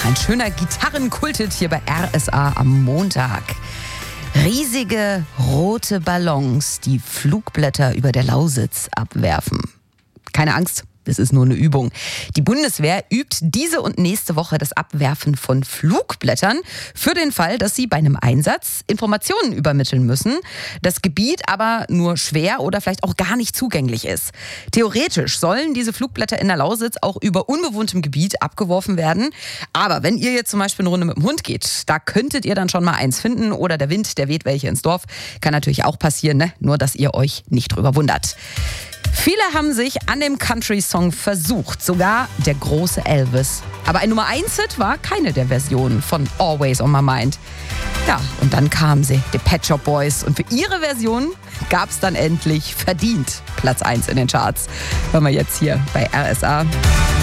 ein schöner Gitarrenkultet hier bei RSA am Montag. Riesige rote Ballons, die Flugblätter über der Lausitz abwerfen. Keine Angst. Das ist nur eine Übung. Die Bundeswehr übt diese und nächste Woche das Abwerfen von Flugblättern für den Fall, dass sie bei einem Einsatz Informationen übermitteln müssen, das Gebiet aber nur schwer oder vielleicht auch gar nicht zugänglich ist. Theoretisch sollen diese Flugblätter in der Lausitz auch über unbewohntem Gebiet abgeworfen werden. Aber wenn ihr jetzt zum Beispiel eine Runde mit dem Hund geht, da könntet ihr dann schon mal eins finden oder der Wind, der weht welche ins Dorf. Kann natürlich auch passieren, ne? Nur dass ihr euch nicht drüber wundert. Viele haben sich an dem Country-Song versucht, sogar der große Elvis. Aber ein Nummer-1-Hit war keine der Versionen von Always on My Mind. Ja, und dann kamen sie, die Pet Shop Boys. Und für ihre Version gab es dann endlich verdient Platz 1 in den Charts. Hören wir jetzt hier bei RSA.